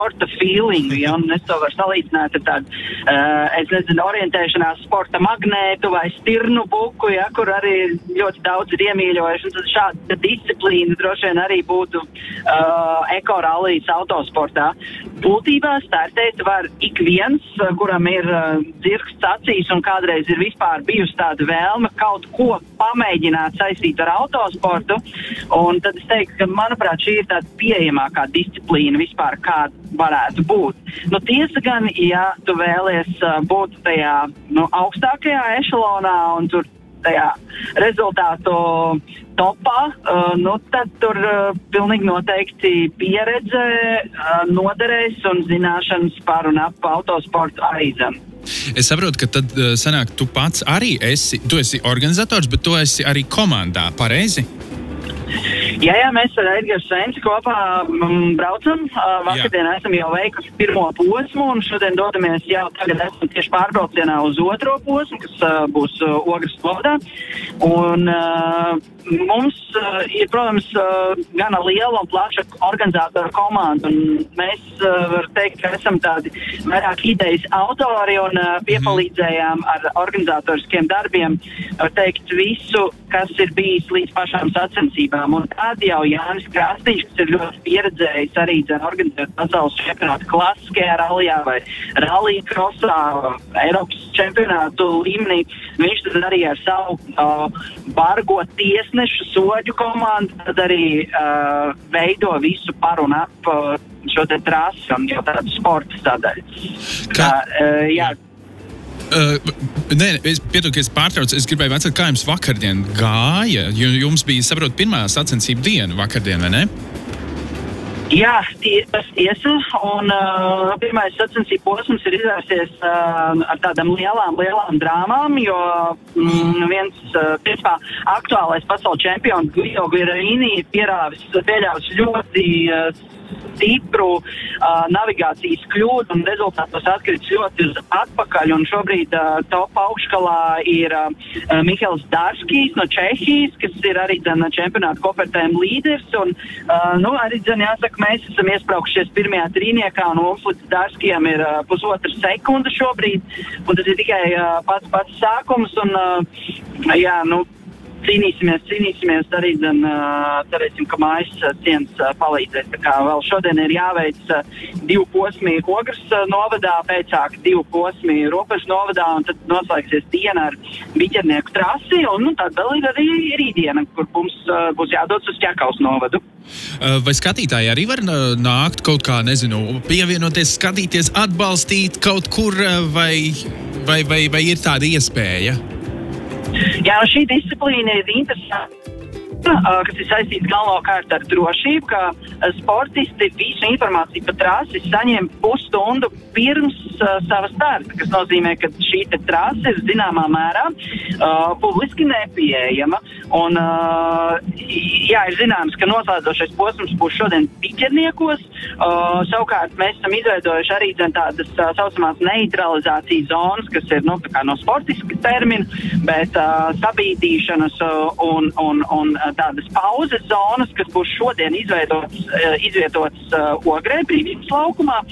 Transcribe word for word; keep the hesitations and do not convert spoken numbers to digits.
sporta feelingu, ja, un es to varu salīdzināt ar tādu, uh, es nezinu, orientēšanās sporta magnētu vai stirnu buku, ja, kur arī ļoti daudz ir iemīļojuši, un tad šāda disciplīna droši vien arī būtu uh, ekorallijas autosportā. Būtībā startēt var ik viens, kuram ir uh, dzirksts acīs un kādreiz ir vispār bijusi tāda vēlme kaut ko pamēģināt saistīt ar autosportu, un tad es teiktu, ka, manuprāt, šī ir tāda pieejamākā disciplīna vispār, kāda varētu būt. Nu, tiesa gan, ja tu vēlies uh, būt tajā, nu, augstākajā ešalonā un tur tajā rezultātu topā, uh, nu, tad tur uh, pilnīgi noteikti pieredze uh, noderēs un zināšanas par un ap autosportu arī zem. Es saprotu, ka tad uh, sanāk, tu pats arī esi, tu esi organizators, bet tu esi arī komandā, pareizi? Jā, jā, mēs ar Edgars Svenci kopā m, braucam. Uh, vakardien jā. Esam jau veikuši pirmo posmu, un šodien dodamies jau tagad esam tieši pārbraucienā uz otro posmu, kas uh, būs uh, Ogres novadā. Un uh, mums uh, ir, protams, uh, gana liela un plaša organizātora komanda, un mēs uh, var teikt, ka esam tādi vairāk idejas autori un uh, piepalīdzējām ar organizatoriskiem darbiem, var teikt, visu, kas ir bijis līdz pašām sacensībām. Un tad jau Jānis Krastīņš, kas ir ļoti pieredzējis arī dzen organizēt pasaules čempionātu klasiskajā ralijā vai rallija krosā, Eiropas čempionātu līmenī, viņš tad arī ar savu uh, bargo tiesnešu soļu komandu tad arī uh, veido visu par un ap uh, šo te trasi un jau tādu sporta sadaļu. Kā? Uh, jā. Uh, nē, es piedodu, ka es pārtraucu, es gribēju vecāt, kā jums vakardien gāja, jo jums bija, saprot, pirmā sacensība diena vakardien, vai ne? Jā, tas tiesa, un uh, pirmais sacensību posms ir izvērsies uh, ar tādām lielām, lielām drāmām, jo mm, viens, uh, principā, aktuālais pasaules čempions Guido Guerrini ir pierāvis, pieļāvis ļoti uh, stipru uh, navigācijas kļūdu un rezultātos atkritis ļoti uz atpakaļ, un šobrīd uh, top augškalā ir uh, Mihels Darskijs no Čehijas, kas ir arī dzen čempionāta kopērtējuma līderis, un uh, nu, arī dzen jāsaka, mēs esam iespraukušies pirmajā trīniekā, un mums līdz Darskijam ir uh, pusotra sekunda šobrīd, un tas ir tikai uh, pats pats sākums, un uh, jā, nu, Cīnīsimies, cīnīsimies, arī dzen, uh, cerēsim, ka mājas uh, cienas uh, palīdzēs. Tā kā vēl šodien ir jāveic uh, divu posmi Ogres uh, novadā, pēcāk divu posmi Robežu novadā, un tad noslēgsies diena ar biķernieku trasi, un nu, tad vēl ir arī rītdiena, kur mums uh, būs jādodas uz Ķekaus novadu. Vai skatītāji arī var nākt kaut kā, nezinu, pievienoties, skatīties, atbalstīt kaut kur, vai, vai, vai, vai ir tāda iespēja? Jā, nu šī disciplīna ir interesanta, kas ir saistīts galvenokārt ar drošību, ka sportisti visu informāciju par trasi saņem pusstundu pirms uh, sava starta, kas nozīmē, ka šī te trasa ir zināmā mērā uh, publiski nepieejama. Un, uh, jā, ir zināms, ka noslēdzošais posms būs šodien piķerniekos. Uh, savukārt mēs esam izveidojuši arī dzen, tādas uh, saucamās neutralizācijas zonas, kas ir nu, tā kā no sportiska termina, bet uh, sabīdīšanas uh, un, un, un uh, tādas pauzes zonas, kas būs šodien izveidotas, uh, izvietotas uh, Ogrē brīvības laukumā.